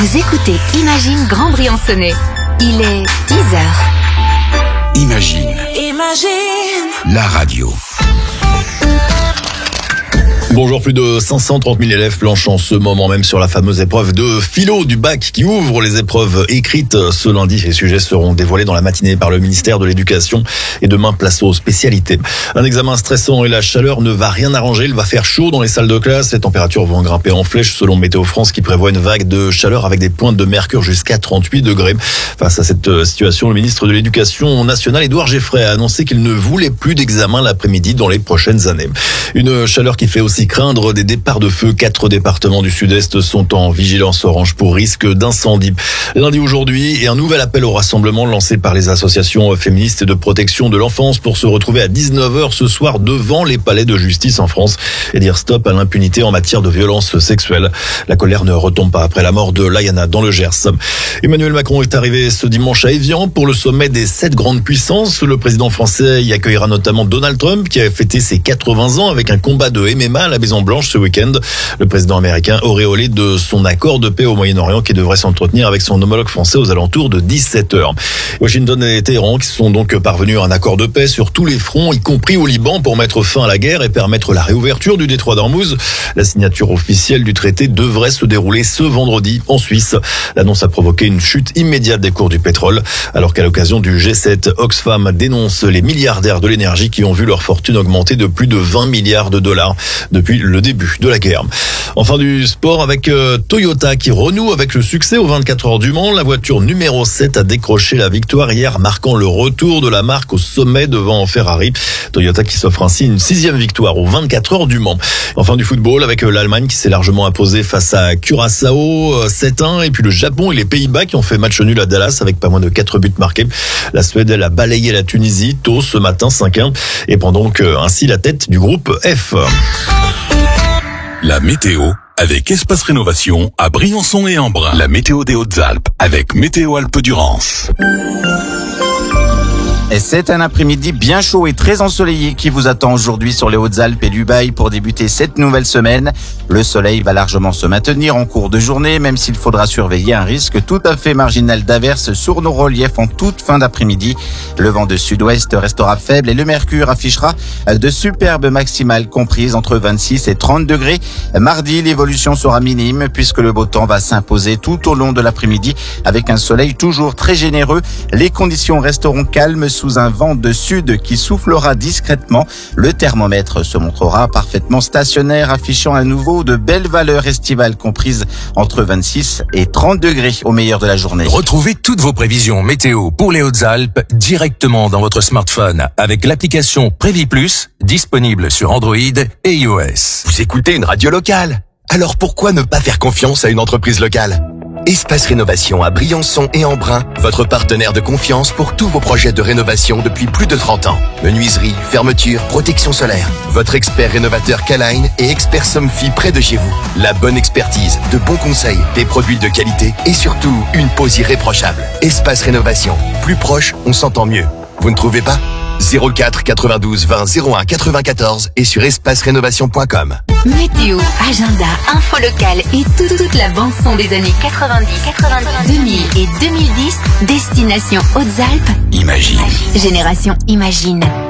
Vous écoutez Imagine Grand Briançonnais. Il est 10h. Imagine. La radio. Bonjour, plus de 530 000 élèves planchent en ce moment même sur la fameuse épreuve de philo du bac qui ouvre les épreuves écrites ce lundi. Les sujets seront dévoilés dans la matinée par le ministère de l'Éducation et demain place aux spécialités. Un examen stressant et la chaleur ne va rien arranger. Il va faire chaud dans les salles de classe. Les températures vont grimper en flèche selon Météo France qui prévoit une vague de chaleur avec des pointes de mercure jusqu'à 38 degrés. Face à cette situation, le ministre de l'Éducation nationale, Édouard Geoffrey, a annoncé qu'il ne voulait plus d'examen l'après-midi dans les prochaines années. Une chaleur qui fait aussi craindre des départs de feu. 4 départements du sud-est sont en vigilance orange pour risque d'incendie. Lundi aujourd'hui, et un nouvel appel au rassemblement lancé par les associations féministes et de protection de l'enfance pour se retrouver à 19h ce soir devant les palais de justice en France et dire stop à l'impunité en matière de violences sexuelles. La colère ne retombe pas après la mort de Layana dans le Gers. Emmanuel Macron est arrivé ce dimanche à Évian pour le sommet des 7 grandes puissances. Le président français y accueillera notamment Donald Trump qui a fêté ses 80 ans avec un combat de MMA à la Maison-Blanche ce week-end. Le président américain auréolé de son accord de paix au Moyen-Orient qui devrait s'entretenir avec son homologue français aux alentours de 17h. Washington et Téhéran qui sont donc parvenus à un accord de paix sur tous les fronts, y compris au Liban, pour mettre fin à la guerre et permettre la réouverture du détroit d'Ormuz. La signature officielle du traité devrait se dérouler ce vendredi en Suisse. L'annonce a provoqué une chute immédiate des cours du pétrole, alors qu'à l'occasion du G7, Oxfam dénonce les milliardaires de l'énergie qui ont vu leur fortune augmenter de plus de 20 milliards de dollars depuis le début de la guerre. Enfin du sport avec Toyota qui renoue avec le succès aux 24 heures du Mans. La voiture numéro 7 a décroché la victoire hier, marquant le retour de la marque au sommet devant Ferrari. Toyota qui s'offre ainsi une 6e victoire aux 24 heures du Mans. Enfin du football avec l'Allemagne qui s'est largement imposée face à Curaçao 7-1 et puis le Japon et les Pays-Bas qui ont fait match nul à Dallas avec pas moins de 4 buts marqués. La Suède elle a balayé la Tunisie tôt ce matin 5-1 et prend donc ainsi la tête du groupe F. La météo avec Espace Rénovation à Briançon et Embrun. La météo des Hautes-Alpes avec Météo Alpes-Durance. Et c'est un après-midi bien chaud et très ensoleillé qui vous attend aujourd'hui sur les Hautes-Alpes et l'Ubaye pour débuter cette nouvelle semaine. Le soleil va largement se maintenir en cours de journée, même s'il faudra surveiller un risque tout à fait marginal d'averses sur nos reliefs en toute fin d'après-midi. Le vent de sud-ouest restera faible et le mercure affichera de superbes maximales comprises entre 26 et 30 degrés. Mardi, l'évolution sera minime puisque le beau temps va s'imposer tout au long de l'après-midi avec un soleil toujours très généreux. Les conditions resteront calmes sous un vent de sud qui soufflera discrètement. Le thermomètre se montrera parfaitement stationnaire, affichant à nouveau de belles valeurs estivales comprises entre 26 et 30 degrés au meilleur de la journée. Retrouvez toutes vos prévisions météo pour les Hautes-Alpes directement dans votre smartphone avec l'application Prévis Plus, disponible sur Android et iOS. Vous écoutez une radio locale? Alors pourquoi ne pas faire confiance à une entreprise locale? Espace Rénovation à Briançon et Embrun, votre partenaire de confiance pour tous vos projets de rénovation depuis plus de 30 ans. Menuiserie, fermeture, protection solaire. Votre expert rénovateur K-Line et expert Somfy près de chez vous. La bonne expertise, de bons conseils, des produits de qualité et surtout une pose irréprochable. Espace Rénovation. Plus proche, on s'entend mieux. Vous ne trouvez pas? 04 92 20 01 94 et sur espacerénovation.com. Météo, agenda, info locale et toute la bande-son des années 90, 2000 et 2010. Destination Hautes-Alpes. Imagine. Génération Imagine.